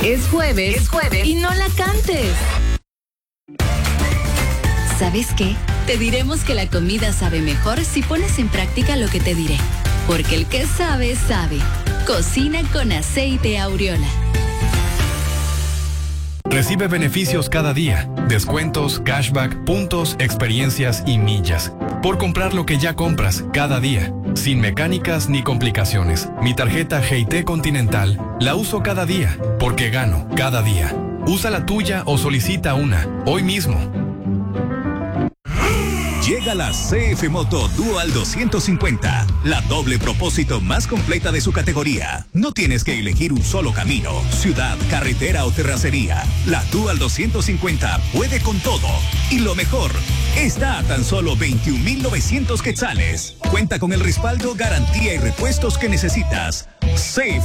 Es jueves y no la cantes. ¿Sabes qué? Te diremos que la comida sabe mejor si pones en práctica lo que te diré. Porque el que sabe, sabe. Cocina con aceite Aureola. Recibe beneficios cada día, descuentos, cashback, puntos, experiencias y millas. Por comprar lo que ya compras cada día, sin mecánicas ni complicaciones. Mi tarjeta GT Continental la uso cada día, porque gano cada día. Usa la tuya o solicita una, hoy mismo. Llega la CF Moto Dual 250, la doble propósito más completa de su categoría. No tienes que elegir un solo camino, ciudad, carretera o terracería. La Dual 250 puede con todo. Y lo mejor, está a tan solo 21,900 quetzales. Cuenta con el respaldo, garantía y repuestos que necesitas. CF